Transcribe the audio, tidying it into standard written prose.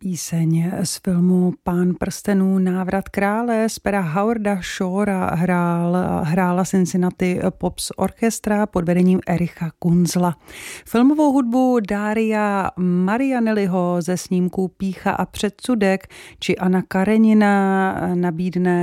píseň z filmu Pán prstenů Návrat krále z pera Howarda Shawra hrála Cincinnati Pops Orchestra pod vedením Ericha Kunzla. Filmovou hudbu Daria Marianelliho ze snímků Pýcha a předsudek či Anna Karenina nabídne